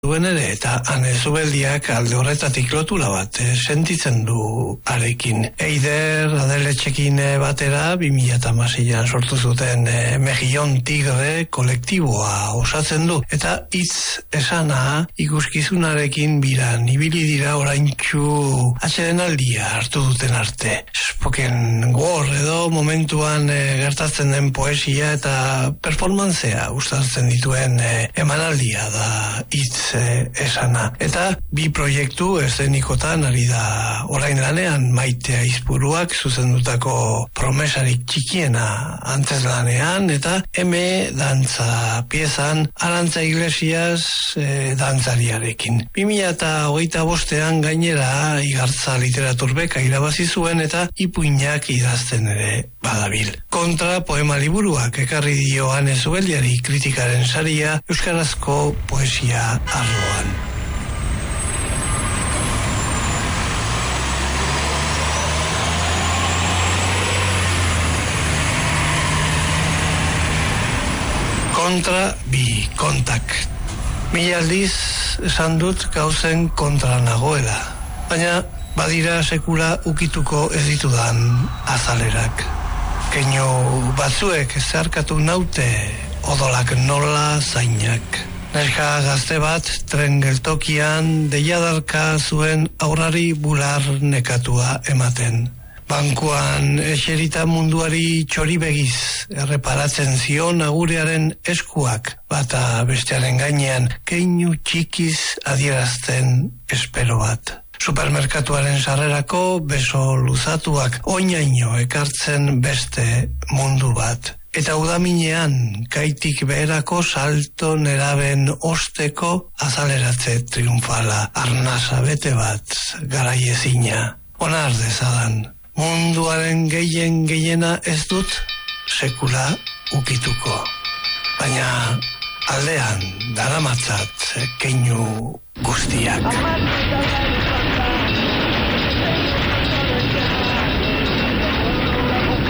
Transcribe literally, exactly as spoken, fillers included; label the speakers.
Speaker 1: duen ere, eta Ane Zubeldiak alde horretatik lotura bat eh, sentitzen du arekin. Eider Adeletxekin eh, batera bi mila hamaseian sortu zuten eh, Mejillon Tigre kolektiboa osatzen du, eta hitz esana ikuskizunarekin biran ibili dira oraintxu atsedenaldia hartu duten arte. Spoken word edo momentuan eh, gertatzen den poesia eta performantzea uztartzen dituen eh, emanaldia da hitz esana. Eta bi proiektu eszenikotan ari da orain lanean. Maite Aizpuruak zuzendutako Promesarik txikiena antzezlanean, eta eme dantza piezan Arantza Iglesias e, dantzariarekin. bi mila hogeita bostean gainera Igartza literaturbeka irabazi zuen eta ipuinak idazten ere badabil. Kontra poema liburuak ekarri dio Ane Zubeldiari kritikaren saria euskarazko poesia arloan. Kontra bi kontak. Mila aldiz esan dut gauzen kontra nagoela, baina badira sekula ukituko ez ditudan azalerak. Keinu batzuek zeharkatu naute odolak nola zainak. Neska gazte bat tren geltokian deiadarka zuen aurrari bular nekatua ematen. Bankuan eserita munduari txori begiz erreparatzen zion agurearen eskuak bata bestearen gainean keinu txikiz adierazten espero bat. Supermerkatuaren sarrerako beso luzatuak oinaino ekartzen beste mundu bat. Eta udaminean kaitik beherako salto neraben osteko azaleratze triunfala arnasa bete bat garaiezina. Onar dezadan, munduaren gehien gehiena ez dut sekula ukituko. Baina aldean daramatzat keinu guztiak.